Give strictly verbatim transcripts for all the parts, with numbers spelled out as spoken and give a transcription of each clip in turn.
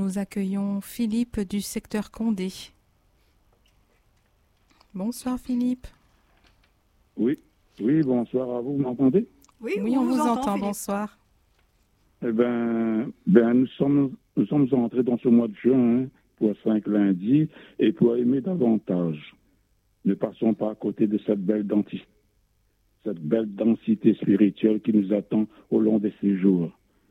nous accueillons Philippe du secteur Condé. Bonsoir Philippe. Oui, oui, bonsoir à vous, vous m'entendez? Oui, oui, on, on vous, vous entend, entend bonsoir. Eh ben, ben nous sommes nous sommes entrés dans ce mois de juin hein, pour cinq lundis et pour aimer davantage. Ne passons pas à côté de cette belle densité, cette belle densité spirituelle qui nous attend au long de ces jours,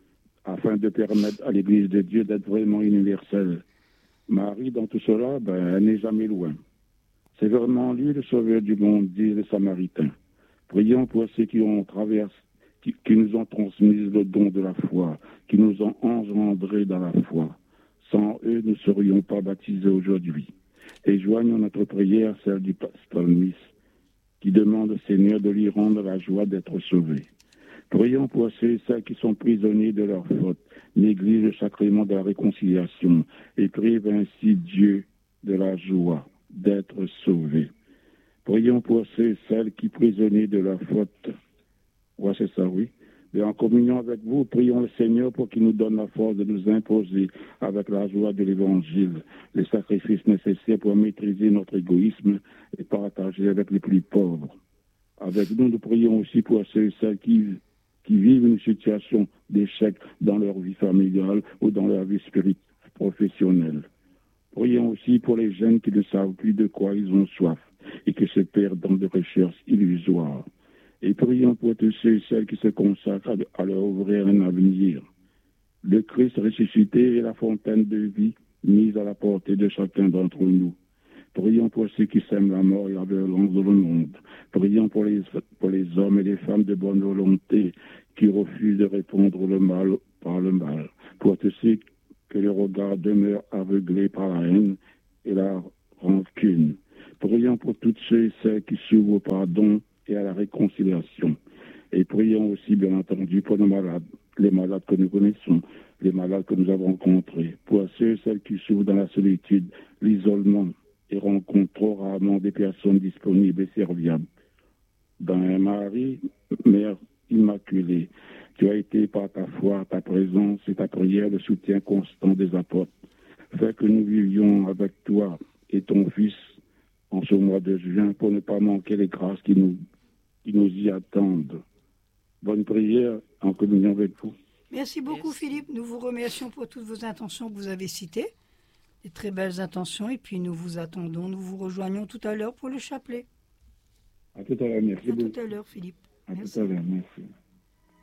afin de permettre à l'Église de Dieu d'être vraiment universelle. Marie, dans tout cela, ben, elle n'est jamais loin. C'est vraiment lui le sauveur du monde, dit le Samaritain. Prions pour ceux qui ont traversé, qui, qui nous ont transmis le don de la foi, qui nous ont engendrés dans la foi. Sans eux, nous ne serions pas baptisés aujourd'hui. Et joignons notre prière à celle du psalmiste, qui demande au Seigneur de lui rendre la joie d'être sauvé. Prions pour ceux et celles qui sont prisonniers de leurs fautes, négligent le sacrement de la réconciliation et privent ainsi Dieu de la joie d'être sauvés. Prions pour ceux et celles qui, prisonniers de leur faute, ouais, c'est ça, oui. Et en communion avec vous, prions le Seigneur pour qu'il nous donne la force de nous imposer avec la joie de l'Évangile les sacrifices nécessaires pour maîtriser notre égoïsme et partager avec les plus pauvres. Avec nous, nous prions aussi pour ceux et celles qui, qui vivent une situation d'échec dans leur vie familiale ou dans leur vie spirituelle professionnelle. Prions aussi pour les jeunes qui ne savent plus de quoi ils ont soif et qui se perdent dans des recherches illusoires. Et prions pour tous ceux et celles qui se consacrent à leur ouvrir un avenir. Le Christ ressuscité est la fontaine de vie mise à la portée de chacun d'entre nous. Prions pour ceux qui sèment la mort et la violence dans le monde. Prions pour les, pour les hommes et les femmes de bonne volonté qui refusent de répondre le mal par le mal. Pour tous ceux que le regard demeure aveuglé par la haine et la rancune. Prions pour toutes ceux et celles qui s'ouvrent au pardon et à la réconciliation. Et prions aussi, bien entendu, pour nos malades, les malades que nous connaissons, les malades que nous avons rencontrés, pour ceux et celles qui souffrent dans la solitude, l'isolement et rencontrent trop rarement des personnes disponibles et serviables. Dans Marie, Mère Immaculée, tu as été par ta foi, ta présence et ta prière le soutien constant des apôtres. Fais que nous vivions avec toi et ton Fils en ce mois de juin pour ne pas manquer les grâces qui nous, qui nous y attendent. Bonne prière en communion avec vous. Merci beaucoup Merci. Philippe. Nous vous remercions pour toutes vos intentions que vous avez citées. Des très belles intentions. Et puis nous vous attendons. Nous vous rejoignons tout à l'heure pour le chapelet. À tout à l'heure. Merci à beaucoup. tout à l'heure Philippe. À Merci. tout à l'heure. Merci.